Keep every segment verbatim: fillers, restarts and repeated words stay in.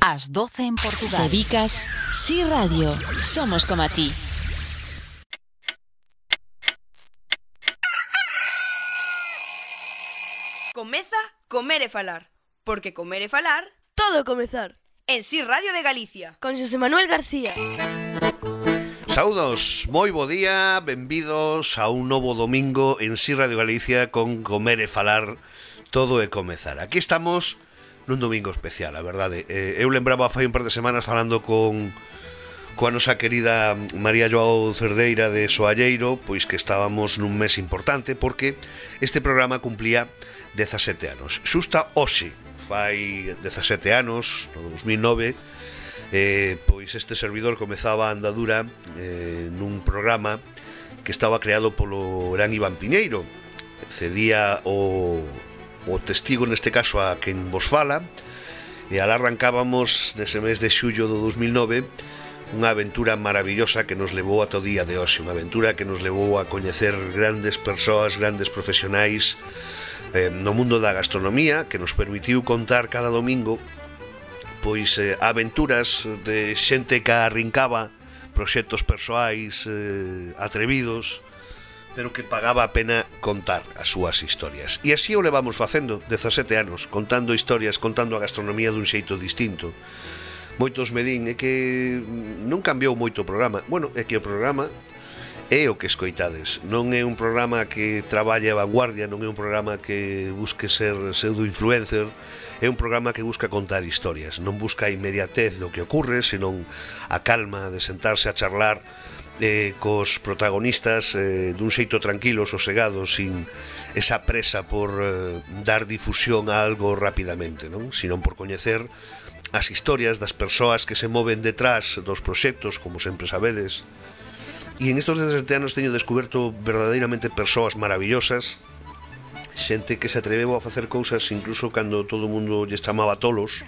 ás doce en Portugal. Sebicas, Si Radio, somos como a ti. Comeza Comer e Falar, porque comer e falar todo comezar. En Si Radio de Galicia. Con Xosé Manuel García. Saúdos, moi bo día, benvidos a un novo domingo en Si Radio Galicia con Comer e Falar, todo e comezar. Aquí estamos nun domingo especial, a verdade. Eh, eu lembraba fai un par de semanas falando con coa nosa querida María Joao Cerdeira de Soalleiro, pois que estábamos nun mes importante porque este programa cumplía dezasete anos. Xusta hoxe, fai dezasete anos, no dos mil nove, eh, pois este servidor comezaba a andadura eh, nun programa que estaba creado polo gran Iván Piñeiro. Cedía o, o testigo neste caso a quen vos fala, e alá arrancábamos nese mes de xullo do dos mil nove unha aventura maravillosa que nos levou ata o día de hoxe, unha aventura que nos levou a coñecer grandes persoas, grandes profesionais eh, no mundo da gastronomía, que nos permitiu contar cada domingo pois eh, aventuras de xente que arrincaba proxectos persoais eh, atrevidos, pero que pagaba a pena contar as súas historias. E así o levamos facendo dezasete anos, contando historias, contando a gastronomía dun xeito distinto. Moitos me din, é que non cambiou moito o programa. Bueno, é que o programa é o que escoitades. Non é un programa que traballe a vanguardia, non é un programa que busque ser pseudo-influencer, é un programa que busca contar historias. Non busca a inmediatez do que ocurre, senón a calma de sentarse a charlar eh, cos protagonistas eh, dun xeito tranquilo, sosegado, sin esa presa por eh, dar difusión a algo rapidamente, non? Senón por coñecer as historias das persoas que se moven detrás dos proxectos, como sempre sabedes. E en estos dezasete anos teño descoberto verdadeiramente persoas maravillosas, xente que se atreveu a facer cousas incluso cando todo o mundo lles chamaba tolos,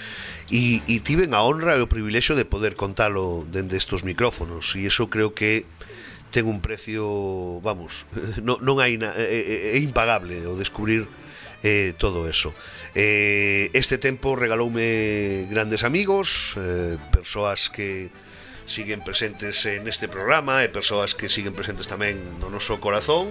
e, e tiven a honra e o privilexio de poder contalo dende estos micrófonos, e iso creo que ten un precio, vamos, non, non hai na, é, é impagable o descubrir eh, todo eso. Eh, este tempo regaloume grandes amigos, eh, persoas que siguen presentes neste programa e persoas que siguen presentes tamén no noso corazón,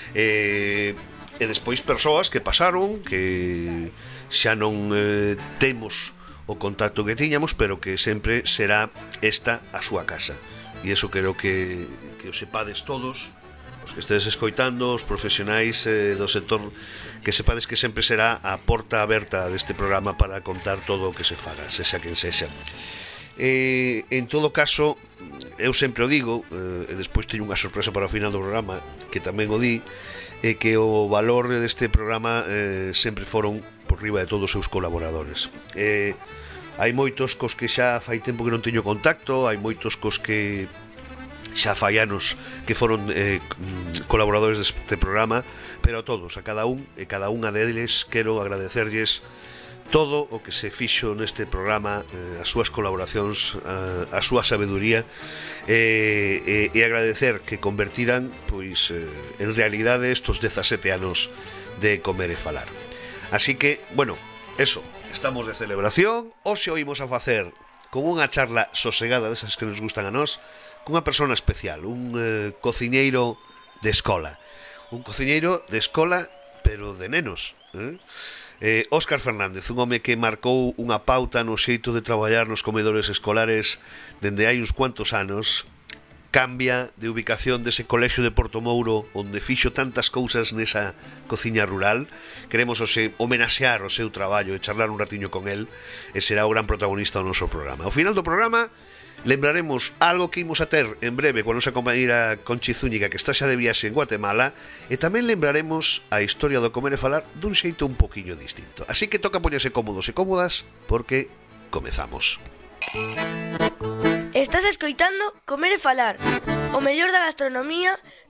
eh, e despois persoas que pasaron, que xa non eh, temos o contacto que tiñamos, pero que sempre será esta a súa casa. E iso creo que, que o sepades todos, os que estedes escoitando, os profesionais eh, do sector, que sepades que sempre será a porta aberta deste programa para contar todo o que se faga, sexa quen sexa. Eh, en todo caso, eu sempre o digo, eh, e despois teño unha sorpresa para o final do programa, que tamén o di, é que o valor deste programa eh, sempre foron por riba de todos os seus colaboradores. Eh, hai moitos cos que xa fai tempo que non teño contacto, hai moitos cos que xa fai anos que foron eh, colaboradores deste programa, pero a todos, a cada un e cada unha deles quero agradecerlles todo o que se fixo neste programa, eh, as súas colaboracións, a, a súa sabeduría, eh, e, e agradecer que convertiran pois eh, en realidade estos dezasete anos de Comer e Falar. Así que, bueno, eso, estamos de celebración. Hoxe oímos a facer con unha charla sosegada desas que nos gustan a nós, cunha persona especial, un eh, cociñeiro de escola. Un cociñeiro de escola, pero de nenos, eh? Eh, Óscar Fernández, un home que marcou unha pauta no xeito de traballar nos comedores escolares dende hai uns cuantos anos. Cambia de ubicación dese colexio de Portomouro onde fixo tantas cousas nesa cociña rural. Queremos ose, homenaxear o seu traballo e charlar un ratiño con el, e será o gran protagonista do noso programa. Ao final do programa lembraremos algo que imos a ter en breve coa nosa compañeira Conchi Zúñiga, que está xa de viaxe en Guatemala, e tamén lembraremos a historia do Comer e Falar dun xeito un poquinho distinto. Así que toca poñerse cómodos e cómodas porque comezamos. Estás escoitando Comer e Falar, o mellor da gastronomía